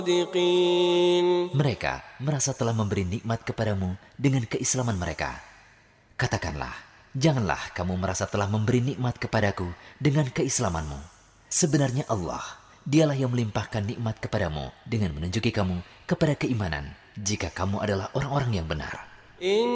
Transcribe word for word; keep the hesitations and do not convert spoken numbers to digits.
Mereka merasa telah memberi nikmat kepadamu dengan keislaman mereka. Katakanlah, janganlah kamu merasa telah memberi nikmat kepadaku dengan keislamanmu. Sebenarnya Allah, dialah yang melimpahkan nikmat kepadamu dengan menunjuki kamu kepada keimanan jika kamu adalah orang-orang yang benar.